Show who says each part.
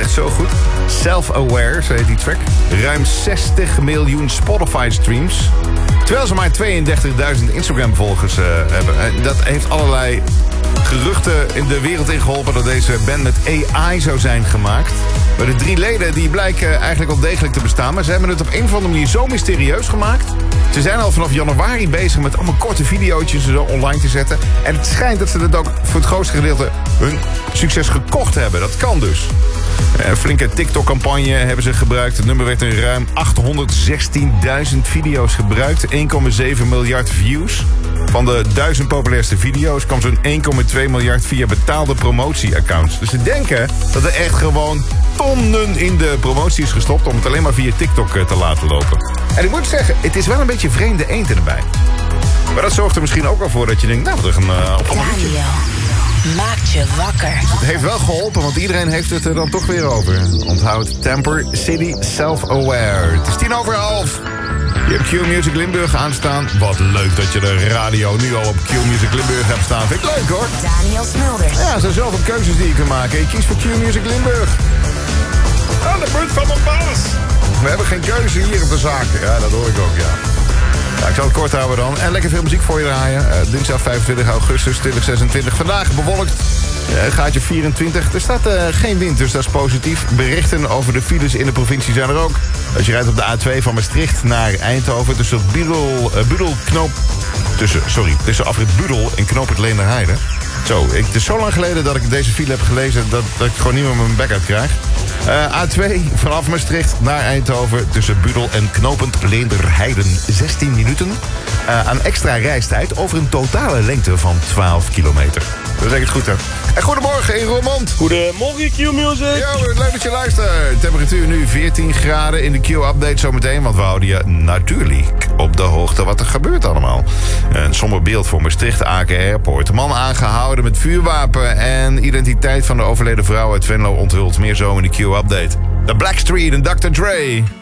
Speaker 1: echt zo goed. Self-Aware, zo heet die track. Ruim 60 miljoen Spotify-streams. Terwijl ze maar 32.000 Instagram-volgers hebben. Dat heeft allerlei geruchten in de wereld ingeholpen dat deze band met AI zou zijn gemaakt. Maar de 3 leden die blijken eigenlijk wel degelijk te bestaan. Maar ze hebben het op een of andere manier zo mysterieus gemaakt. Ze zijn al vanaf januari bezig met allemaal korte video's zo online te zetten. En het schijnt dat ze het ook voor het grootste gedeelte hun succes gekocht hebben. Dat kan dus. Een flinke TikTok-campagne hebben ze gebruikt. Het nummer werd in ruim 816.000 video's gebruikt. 1,7 miljard views. Van de 1000 populairste video's kwam zo'n 1,2 miljard via betaalde promotieaccounts. Dus ze denken dat er echt gewoon tonnen in de promotie is gestopt om het alleen maar via TikTok te laten lopen. En ik moet zeggen, het is wel een beetje vreemde eend erbij. Maar dat zorgt er misschien ook wel voor dat je denkt, nou, wat een opvallend liedje.
Speaker 2: Maakt je wakker.
Speaker 1: Het heeft wel geholpen, want iedereen heeft het er dan toch weer over. Onthoud Temper City Self-Aware. Het is 11:10. Je hebt Q-Music Limburg aanstaan. Wat leuk dat je de radio nu al op Q-Music Limburg hebt staan. Vind ik leuk hoor.
Speaker 2: Daniel Smulders.
Speaker 1: Ja, er zijn zoveel keuzes die je kunt maken. Je kiest voor Q-Music Limburg. Aan de punt van mijn baas. We hebben geen keuze hier op de zaak. Ja, dat hoor ik ook, ja. Ja, ik zal het kort houden dan. En lekker veel muziek voor je draaien. Dinsdag 25 augustus 2026. Vandaag bewolkt. Gaatje 24. Er staat geen wind, dus dat is positief. Berichten over de files in de provincie zijn er ook. Als je rijdt op de A2 van Maastricht naar Eindhoven... tussen tussen afrit Budel en knooppunt Leenderheide. Zo, het is zo lang geleden dat ik deze file heb gelezen... dat ik gewoon niet meer mijn bek uit krijg. A2 vanaf Maastricht naar Eindhoven... tussen Budel en knooppunt Leenderheiden 16 minuten. Aan extra reistijd over een totale lengte van 12 kilometer. Dat zeg ik het goed, hè? En goedemorgen in Roermond.
Speaker 3: Goedemorgen, Q-Music.
Speaker 1: Ja, leuk dat je luistert. Temperatuur nu 14 graden in de Q-update zometeen... want we houden je natuurlijk op de hoogte wat er gebeurt allemaal. Een somber beeld voor Maastricht Aken Airport. De man aangehouden met vuurwapen... en identiteit van de overleden vrouw uit Venlo onthult. Meer zo in de Q-update. The Blackstreet en Dr. Dre.